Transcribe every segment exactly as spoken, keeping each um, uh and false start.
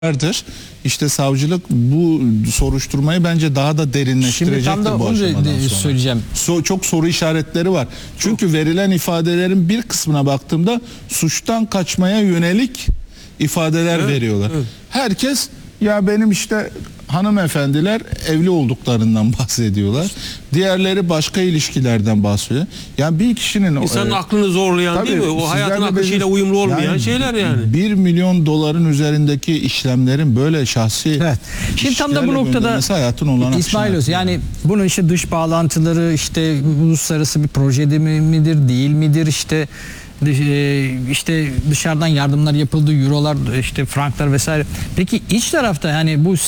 vardır. İşte savcılık bu soruşturmayı bence daha da derinleştirecektir. Şimdi tam da bu onu aşamadan sonra. söyleyeceğim. So, çok soru işaretleri var. Çünkü verilen ifadelerin bir kısmına baktığımda suçtan kaçmaya yönelik ifadeler evet, veriyorlar. Evet. Herkes ya benim işte hanımefendiler evli olduklarından bahsediyorlar. Diğerleri başka ilişkilerden bahsediyor. Yani bir kişinin İnsanın e, aklını zorlayan tabii, değil mi? O hayatın sizlerle akışıyla benim- uyumlu olmayan yani şeyler yani. bir milyon doların üzerindeki işlemlerin böyle şahsi Evet. Şimdi tam da bu işlerle noktada göndermesi hayatın olağan İsmail Öz, akışına. yani bunun işte dış bağlantıları, işte uluslararası bir projede mi, midir değil midir, işte işte dışarıdan yardımlar yapıldı, eurolar, işte franklar vesaire. Peki iç tarafta yani bu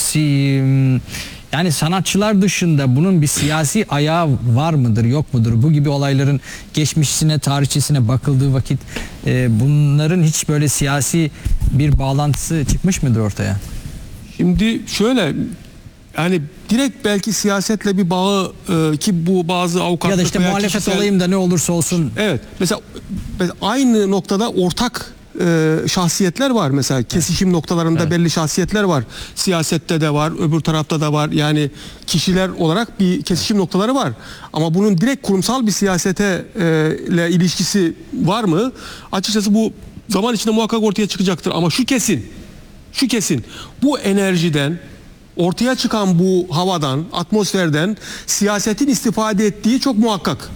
yani sanatçılar dışında bunun bir siyasi ayağı var mıdır, yok mudur? Bu gibi olayların geçmişine, tarihçesine bakıldığı vakit e, bunların hiç böyle siyasi bir bağlantısı çıkmış mıdır ortaya? Şimdi şöyle, yani direkt belki siyasetle bir bağı e, ki bu bazı avukatlık Ya da işte veya muhalefet kişisel- olayım da ne olursa olsun. Evet. Mesela, mesela aynı noktada ortak e, şahsiyetler var. Mesela kesişim noktalarında Evet. belli şahsiyetler var. Siyasette de var, öbür tarafta da var. Yani kişiler olarak bir kesişim noktaları var. Ama bunun direkt kurumsal bir siyasete e, ile ilişkisi var mı? Açıkçası bu zaman içinde muhakkak ortaya çıkacaktır. Ama şu kesin, şu kesin. Bu enerjiden, ortaya çıkan bu havadan, atmosferden siyasetin istifade ettiği çok muhakkak.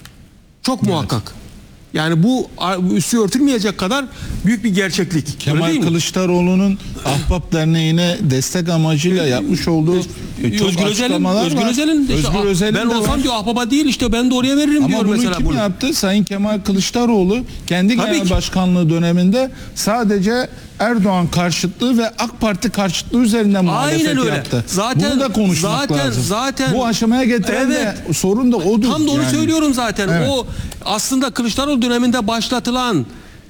Çok muhakkak. Yani bu üstü örtülmeyecek kadar büyük bir gerçeklik. Öyle Kemal değil mi? Kılıçdaroğlu'nun Ahbap Derneği'ne destek amacıyla yapmış olduğu e, çok Özgür Özel'in, açıklamalar Özgür var. Özel'in de işte, Özgür ah, Özel'in ben de olsam var. diyor Ahbap'a değil işte ben de oraya veririm Ama diyor bunu mesela kim bunu. yaptı? Sayın Kemal Kılıçdaroğlu kendi Tabii genel ki. başkanlığı döneminde sadece Erdoğan karşıtlığı ve AK Parti karşıtlığı üzerinden muhalefet Aynen öyle. yaptı. Zaten- Bunu da konuşmak zaten- lazım. zaten- Bu aşamaya getiren de Evet. sorun da odur. Tam da onu yani. söylüyorum zaten. Evet. O aslında Kılıçdaroğlu döneminde başlatılan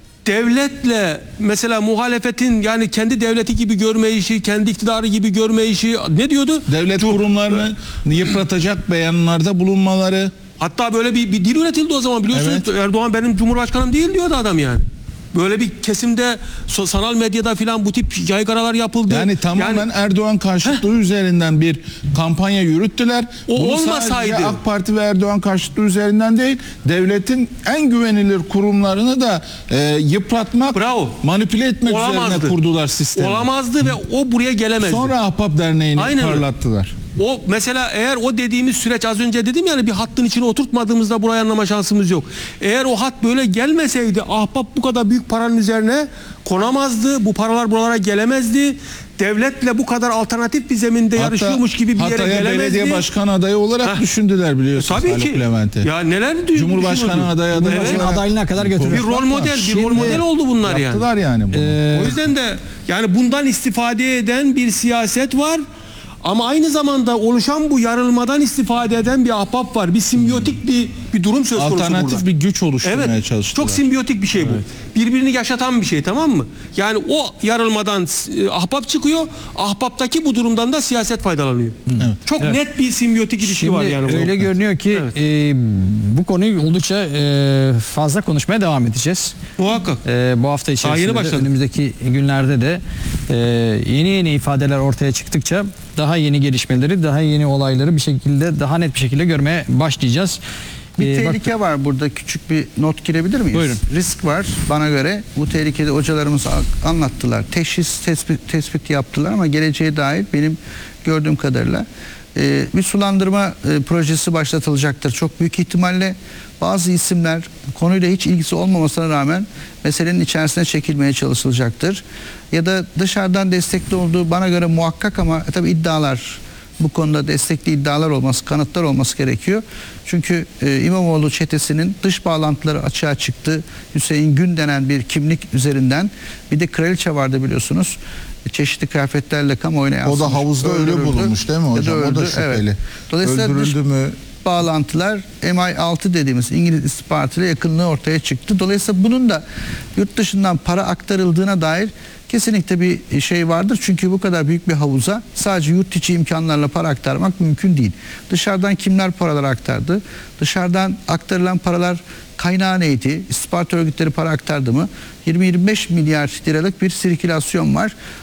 devletle mesela muhalefetin yani kendi devleti gibi görmeyişi, kendi iktidarı gibi görmeyişi ne diyordu? Devlet kurumlarını yıpratacak beyanlarda bulunmaları. Hatta böyle bir, bir dil üretildi o zaman biliyorsunuz. Evet. Erdoğan benim cumhurbaşkanım değil diyordu adam yani. Böyle bir kesimde so- sanal medyada filan bu tip yaygaralar yapıldı. Yani tamamen Yani Erdoğan karşıtlığı üzerinden bir kampanya yürüttüler. O Bunu olmasaydı- sadece AK Parti ve Erdoğan karşıtlığı üzerinden değil, devletin en güvenilir kurumlarını da e, yıpratmak, Bravo. manipüle etmek Olamazdı. üzerine kurdular sistemi. olamazdı ve o buraya gelemezdi. Sonra Ahbap Derneği'ni Aynen öyle. parlattılar. O mesela eğer o dediğimiz süreç az önce dedim yani bir hattın içine oturtmadığımızda burayı anlama şansımız yok. Eğer o hat böyle gelmeseydi Ahbap bu kadar büyük paranın üzerine konamazdı. Bu paralar buralara gelemezdi. Devletle bu kadar alternatif bir zeminde Hatta yarışıyormuş gibi bir yere Hatay'a gelemezdi. belediye başkan adayı olarak Heh. düşündüler biliyorsunuz Tabii Haluk ki. Levent'i. Ya neler düşün- Cumhurbaşkanı düşünüyordu. adayı adayı Evet. olarak Adaylığına kadar götürüyor. Bir rol model, bir rol Şimdi model oldu bunlar yani. yaptılar yani bunu. Ee, O yüzden de yani bundan istifade eden bir siyaset var. Ama aynı zamanda oluşan bu yarılmadan istifade eden bir ahbap var. Bir simbiyotik bir bir durum söz konusu burada. Alternatif bir güç oluşturmaya Evet, çalıştılar. çok simbiyotik bir şey bu. Birbirini yaşatan bir şey, tamam mı? Yani o yarılmadan e, ahbap çıkıyor. Ahbaptaki bu durumdan da siyaset faydalanıyor. Evet. Çok net bir simbiyotik ilişki Şimdi var yani. bu öyle noktada. görünüyor ki Evet. e, bu konuyu oldukça e, fazla konuşmaya devam edeceğiz. Muhakkak. E, bu hafta yeni içerisinde de, başladık. önümüzdeki günlerde de e, yeni yeni ifadeler ortaya çıktıkça daha yeni gelişmeleri, daha yeni olayları bir şekilde daha net bir şekilde görmeye başlayacağız. Bir E, bak- tehlike var burada, küçük bir not girebilir miyiz? Buyurun. Risk var bana göre. Bu tehlikede hocalarımız a- anlattılar. Teşhis, tespit, tespit yaptılar ama geleceğe dair benim gördüğüm kadarıyla e, bir sulandırma e, projesi başlatılacaktır. Çok büyük ihtimalle bazı isimler konuyla hiç ilgisi olmamasına rağmen meselenin içerisine çekilmeye çalışılacaktır. Ya da dışarıdan destekli olduğu bana göre muhakkak ama tabii iddialar, bu konuda destekli iddialar olması, kanıtlar olması gerekiyor. Çünkü e, İmamoğlu çetesinin dış bağlantıları açığa çıktı. Hüseyin Gün denen bir kimlik üzerinden. Bir de kraliçe vardı biliyorsunuz. Çeşitli kıyafetlerle kamuoyuna O yansımış. da havuzda ölü Öldürüldü. bulunmuş değil mi Ya da hocam? O da öldü, şüpheli. evet. Dolayısıyla dış Öldürüldü mü? bağlantılar M I altı dediğimiz İngiliz istihbaratıyla yakınlığı ortaya çıktı. Dolayısıyla bunun da yurt dışından para aktarıldığına dair kesinlikle bir şey vardır. Çünkü bu kadar büyük bir havuza sadece yurt içi imkanlarla para aktarmak mümkün değil. Dışarıdan kimler paralar aktardı? Dışarıdan aktarılan paralar kaynağı neydi? İstihbarat örgütleri para aktardı mı? yirmi yirmi beş milyar liralık bir sirkülasyon var.